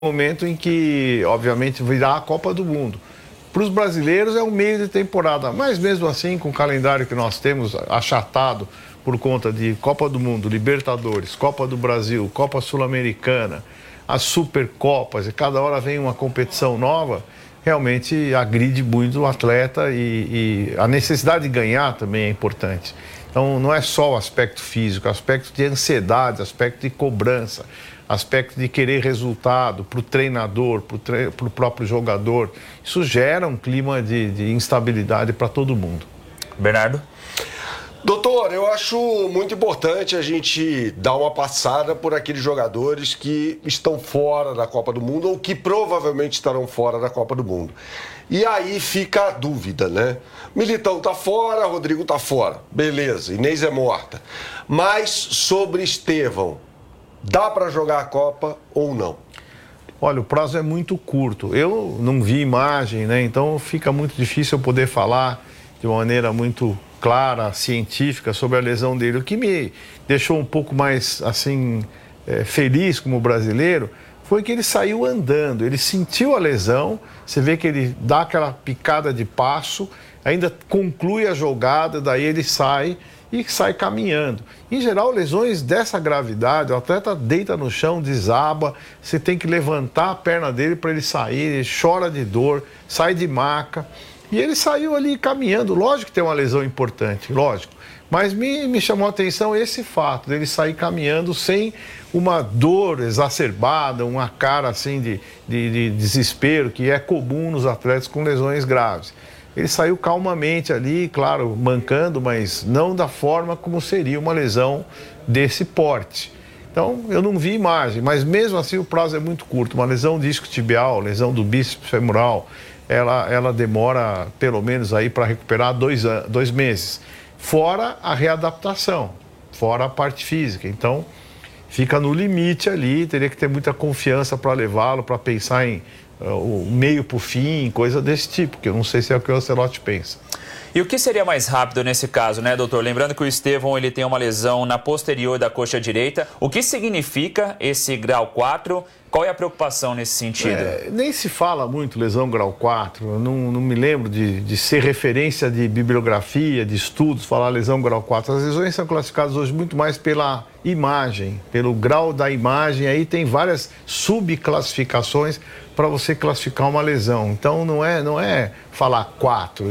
Momento em que, obviamente, virá a Copa do Mundo. Para os brasileiros é um meio de temporada, mas mesmo assim, com o calendário que nós temos achatado por conta de Copa do Mundo, Libertadores, Copa do Brasil, Copa Sul-Americana, as Supercopas, e cada hora vem uma competição nova, realmente agride muito o atleta e a necessidade de ganhar também é importante. Então, não é só o aspecto físico, é o aspecto de ansiedade, aspecto de cobrança, aspecto de querer resultado para o treinador, para o próprio jogador. Isso gera um clima de instabilidade para todo mundo. Bernardo? Doutor, eu acho muito importante a gente dar uma passada por aqueles jogadores que estão fora da Copa do Mundo ou que provavelmente estarão fora da Copa do Mundo. E aí fica a dúvida, né? Militão tá fora, Rodrigo tá fora. Beleza, Inês é morta. Mas sobre Estevão, dá para jogar a Copa ou não? Olha, o prazo é muito curto. Eu não vi imagem, né? Então fica muito difícil eu poder falar de uma maneira muito clara, científica, sobre a lesão dele. O que me deixou um pouco mais, assim, feliz como brasileiro foi que ele saiu andando, ele sentiu a lesão, você vê que ele dá aquela picada de passo, ainda conclui a jogada, daí ele sai e sai caminhando. Em geral, lesões dessa gravidade, o atleta deita no chão, desaba, você tem que levantar a perna dele para ele sair, ele chora de dor, sai de maca. E ele saiu ali caminhando. Lógico que tem uma lesão importante, lógico. Mas me chamou a atenção esse fato dele sair caminhando sem uma dor exacerbada, uma cara assim de desespero, que é comum nos atletas com lesões graves. Ele saiu calmamente ali, claro, mancando, mas não da forma como seria uma lesão desse porte. Então, eu não vi imagem, mas mesmo assim o prazo é muito curto. Uma lesão disco-tibial, lesão do bíceps femoral, ela demora pelo menos aí para recuperar 2 meses. Fora a readaptação, fora a parte física. Então, fica no limite ali, teria que ter muita confiança para levá-lo, para pensar em o meio para o fim, coisa desse tipo, que eu não sei se é o que o Ancelotti pensa. E o que seria mais rápido nesse caso, né, doutor? Lembrando que o Estevão ele tem uma lesão na posterior da coxa direita. O que significa esse grau 4? Qual é a preocupação nesse sentido? Nem se fala muito lesão grau 4. Eu não me lembro de ser referência de bibliografia, de estudos, falar lesão grau 4. As lesões são classificadas hoje muito mais pela imagem, pelo grau da imagem. Aí tem várias subclassificações para você classificar uma lesão. Então não é falar 4.